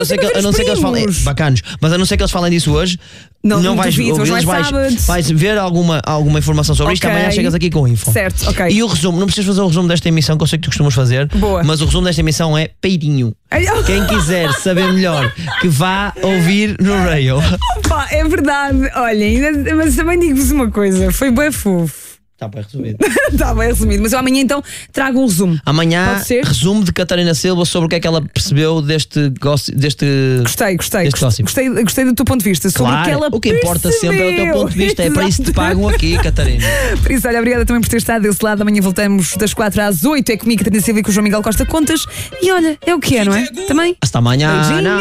A não ser que eles falem bacanos, mas a não ser que eles falem disso hoje, não vais ver alguma informação sobre isto. Amanhã chegas aqui com info. Certo, ok. E o resumo, não precisas fazer o resumo desta emissão, que eu sei que tu costumas fazer. Boa. Mas o resumo desta emissão é peirinho. Quem quiser saber melhor, que vá ouvir no Rail. Opa, é verdade. Olhem, mas também digo-vos uma coisa, foi bem fofo. Está bem resumido. Está bem resumido, mas eu amanhã então trago um resumo. Amanhã, resumo de Catarina Silva sobre o que é que ela percebeu deste Gostei do teu ponto de vista. Sobre claro, o que ela o que importa percebeu. sempre é o teu ponto de vista. É para isso que te pagam aqui, Catarina. Por isso, olha, obrigada também por ter estado desse lado. Amanhã voltamos das 4 às 8. É comigo, Catarina Silva, e com o João Miguel Costa Contas. E olha, é o que é, não é? Também. Hasta amanhã.